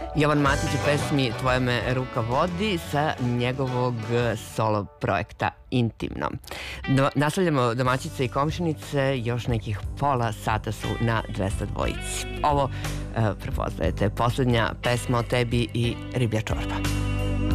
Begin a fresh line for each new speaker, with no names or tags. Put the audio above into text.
Jovan Matić u pesmi Tvoja me ruka vodi sa njegovog solo projekta Intimno. Nastavljamo domaćice i komšinice, još nekih pola sata su na 202. Ovo prepoznajete, poslednja pesma o tebi i Riblja čorba.